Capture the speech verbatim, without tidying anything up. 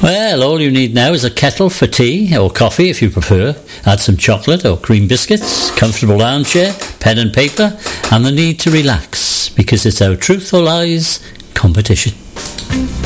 Well, all you need now is a kettle for tea, or coffee if you prefer. Add some chocolate or cream biscuits, comfortable armchair, pen and paper, and the need to relax, because it's our truth or lies competition.